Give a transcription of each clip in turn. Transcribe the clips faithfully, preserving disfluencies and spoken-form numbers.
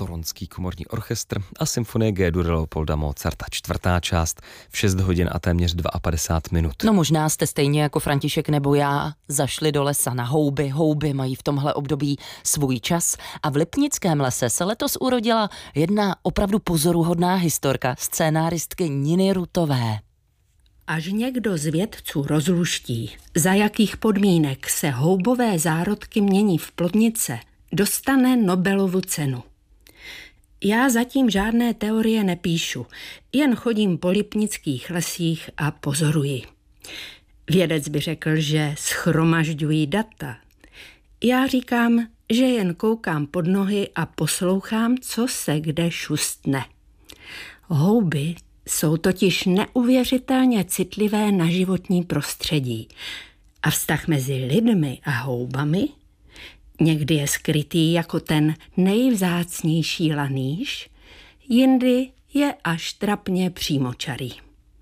Toronský komorní orchestr a symfonie G-dur Leopolda Mozarta, čtvrtá část v šest hodin a téměř padesát dva minut. No možná jste stejně jako František nebo já zašli do lesa na houby. Houby mají v tomhle období svůj čas a v Lipnickém lese se letos urodila jedna opravdu pozoruhodná historka scénáristky Niny Rutové. Až někdo z vědců rozluští, za jakých podmínek se houbové zárodky mění v plodnice, dostane Nobelovu cenu. Já zatím žádné teorie nepíšu, jen chodím po lipnických lesích a pozoruji. Vědec by řekl, že shromažďují data. Já říkám, že jen koukám pod nohy a poslouchám, co se kde šustne. Houby jsou totiž neuvěřitelně citlivé na životní prostředí a vztah mezi lidmi a houbami někdy je skrytý jako ten nejvzácnější lanýž, jindy je až trapně přímočarý.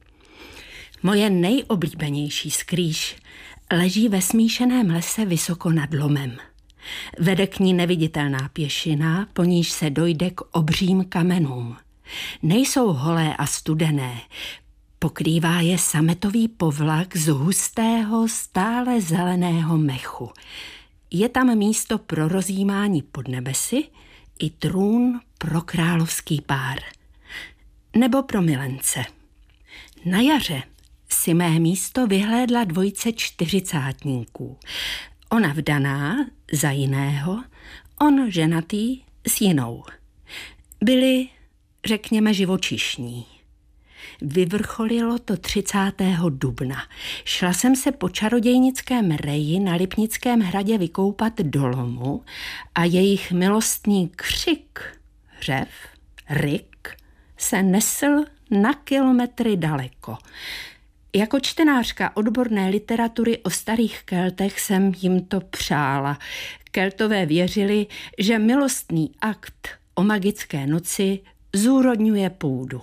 Moje nejoblíbenější skrýš leží ve smíšeném lese vysoko nad lomem. Vede k ní neviditelná pěšina, po níž se dojde k obřím kamenům. Nejsou holé a studené, pokrývá je sametový povlak z hustého, stále zeleného mechu. Je tam místo pro rozjímání pod nebesy i trůn pro královský pár. Nebo pro milence. Na jaře si mé místo vyhlédla dvojice čtyřicátníků. Ona vdaná za jiného, on ženatý s jinou. Byli, řekněme, živočišní. Vyvrcholilo to třicátého dubna. Šla jsem se po čarodějnickém reji na Lipnickém hradě vykoupat do lomu a jejich milostný křik, řev, ryk se nesl na kilometry daleko. Jako čtenářka odborné literatury o starých Keltech jsem jim to přála. Keltové věřili, že milostný akt o magické noci zúrodňuje půdu.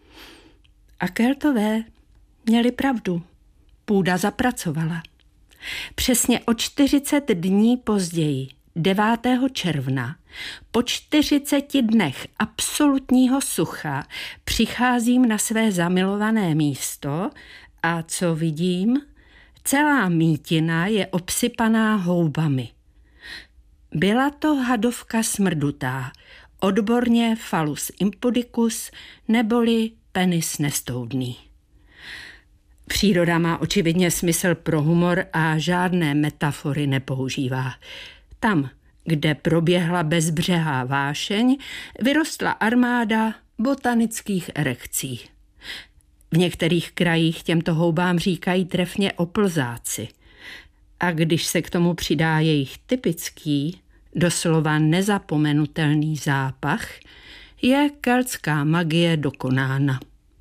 A Keltové měli pravdu. Půda zapracovala. Přesně o čtyřicet dní později, devátého června, po čtyřiceti dnech absolutního sucha, přicházím na své zamilované místo a co vidím? Celá mítina je obsypaná houbami. Byla to hadovka smrdutá, odborně Phallus impudicus neboli penis nestoudný. Příroda má očividně smysl pro humor a žádné metafory nepoužívá. Tam, kde proběhla bezbřehá vášeň, vyrostla armáda botanických erekcí. V některých krajích těmto houbám říkají trefně oplzáci. A když se k tomu přidá jejich typický, doslova nezapomenutelný zápach, je keltská magie dokonána.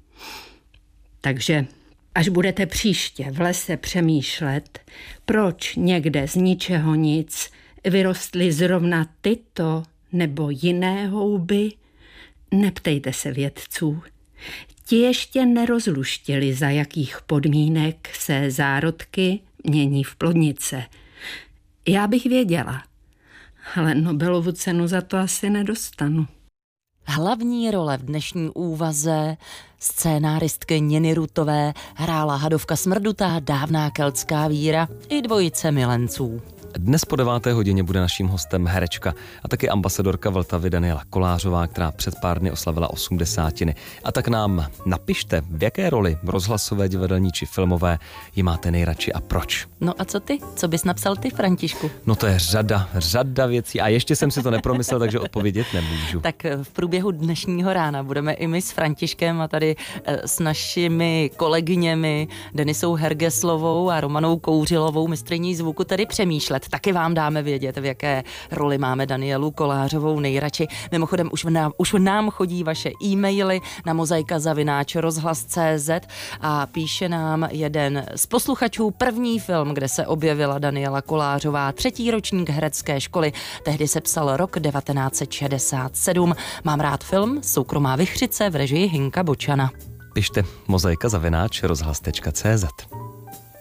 Takže až budete příště v lese přemýšlet, proč někde z ničeho nic vyrostly zrovna tyto nebo jiné houby, neptejte se vědců. Ti ještě nerozluštili, za jakých podmínek se zárodky mění v plodnice. Já bych věděla, ale Nobelovu cenu za to asi nedostanu. Hlavní role v dnešní úvaze scénáristky Niny Rutové hrála hadovka smrdutá, dávná keltská víra i dvojice milenců. Dnes po deváté hodině bude naším hostem herečka a taky ambasadorka Vltavy Daniela Kolářová, která před pár dny oslavila osmdesátiny. A tak nám napište, v jaké roli rozhlasové, divadelní či filmové ji máte nejradši a proč. No a co ty? Co bys napsal ty, Františku? No to je řada, řada věcí a ještě jsem si to nepromyslel, takže odpovědět nemůžu. Tak v průběhu dnešního rána budeme i my s Františkem a tady s našimi kolegyněmi Denisou Hergeslovou a Romanou Kouřilovou, mistryní zvuku, tady přemýšlet. Taky vám dáme vědět, v jaké roli máme Danielu Kolářovou nejradši. Mimochodem už, nám, už nám chodí vaše e-maily na mozaika zavináč rozhlas tečka cé zet a píše nám jeden z posluchačů první film, kde se objevila Daniela Kolářová, třetí ročník herecké školy, tehdy se psal rok devatenáct set šedesát sedm. Mám rád film Soukromá vichřice v režii Hinka Bočana. Pište mozaika zavináč rozhlas tečka cé zet.